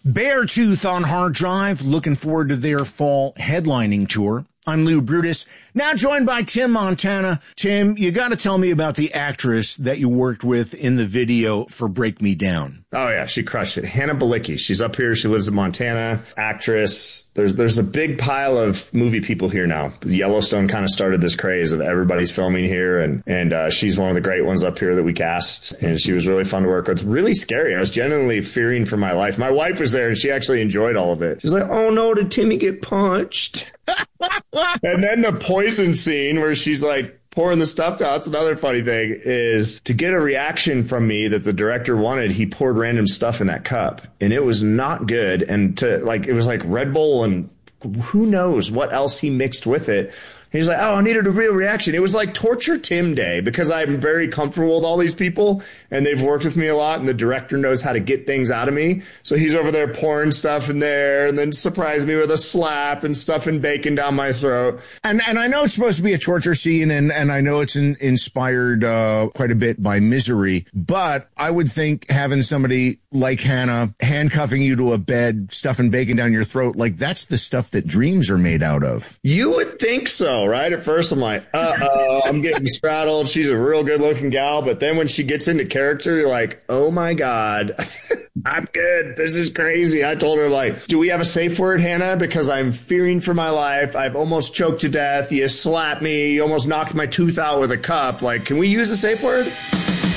Beartooth on hard drive. Looking forward to their fall headlining tour. I'm Lou Brutus, now joined by Tim Montana. Tim, you got to tell me about the actress that you worked with in the video for Break Me Down. Oh, yeah, she crushed it. Hannah Balicki. She's up here. She lives in Montana. Actress. There's a big pile of movie people here now. Yellowstone kind of started this craze of everybody's filming here, and she's one of the great ones up here that we cast, and she was really fun to work with. Really scary. I was genuinely fearing for my life. My wife was there, and she actually enjoyed all of it. She's like, oh, no, did Timmy get punched? And then the poison scene where she's like pouring the stuff out. That's another funny thing, is to get a reaction from me that the director wanted, he poured random stuff in that cup, and it was not good. And it was like Red Bull and who knows what else he mixed with it. He's like, oh, I needed a real reaction. It was like Torture Tim Day, because I'm very comfortable with all these people and they've worked with me a lot, and the director knows how to get things out of me. So he's over there pouring stuff in there and then surprised me with a slap and stuffing bacon down my throat. And I know it's supposed to be a torture scene, and I know it's inspired quite a bit by Misery, but I would think having somebody like Hannah handcuffing you to a bed, stuffing bacon down your throat, like that's the stuff that dreams are made out of. You would think so. Right at first, I'm like, I'm getting straddled. She's a real good looking gal. But then when she gets into character, you're like, oh my God, I'm good. This is crazy. I told her, like, do we have a safe word, Hannah? Because I'm fearing for my life. I've almost choked to death. You slapped me. You almost knocked my tooth out with a cup. Like, can we use a safe word?